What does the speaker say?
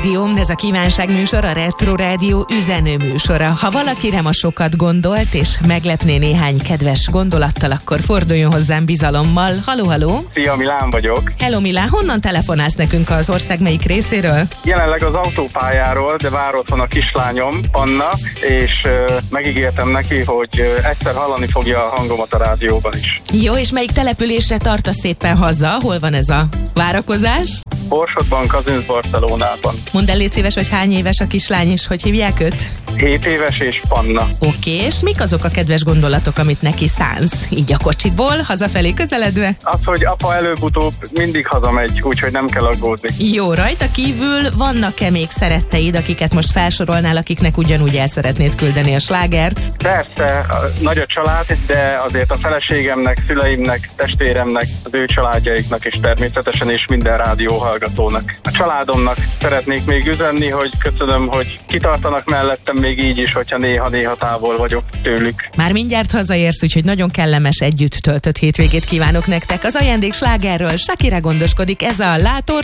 Rádió, ez a kívánság műsor, a Retro Rádió üzenő műsora. Ha valakire ma sokat gondolt, és meglepné néhány kedves gondolattal, akkor forduljon hozzám bizalommal. Halló, halló! Szia, Milán vagyok. Hello, Milán, honnan telefonálsz nekünk az ország melyik részéről? Jelenleg az autópályáról, de vár otthon a kislányom, Anna, és megígértem neki, hogy egyszer hallani fogja a hangomat a rádióban is. Jó, és melyik településre tartasz szépen haza? Hol van ez a várakozás? Borsodban, Kazinc, Barcelonában. Mondd el, légy szíves, hogy hány éves a kislány, és hogy hívják őt? 7 éves és Panna. Oké, és mik azok a kedves gondolatok, amit neki szánsz? Így a kocsiból, hazafelé közeledve? Az, hogy apa előbb-utóbb mindig hazamegy, úgyhogy nem kell aggódni. Jó, rajta kívül vannak-e még szeretteid, akiket most felsorolnál, akiknek ugyanúgy el szeretnéd küldeni a slágert? Persze, nagy a család, de azért a feleségemnek, szüleimnek, testvéremnek, az ő családjaiknak és természetesen és minden rádió hallgatónak. A családomnak szeretnék még üzenni, hogy köszönöm, hogy kitartanak mellettem még így is, hogyha néha-néha távol vagyok tőlük. Már mindjárt hazaérsz, úgyhogy nagyon kellemes együtt töltött hétvégét kívánok nektek. Az ajándék slágerről Shakira gondoskodik, ez a Látor